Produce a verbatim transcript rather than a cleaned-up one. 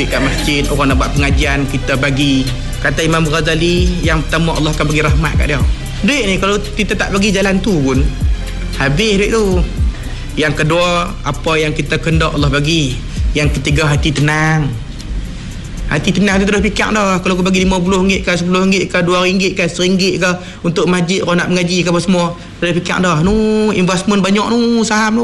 kat masjid, orang nak buat pengajian, kita bagi. Kata Imam Ghazali, yang pertama Allah akan bagi rahmat kat dia. Duit ni kalau kita tak bagi jalan tu pun habis duit tu. Yang kedua, apa yang kita kendak Allah bagi. Yang ketiga, hati tenang. Hati tenang tu terus fikir dah. Kalau aku bagi lima puluh ringgit ke, sepuluh ringgit ke, dua ringgit ke, seringgit ke untuk masjid, orang nak mengaji ke apa semua, terus fikir dah. Nu investment banyak nu, saham nu.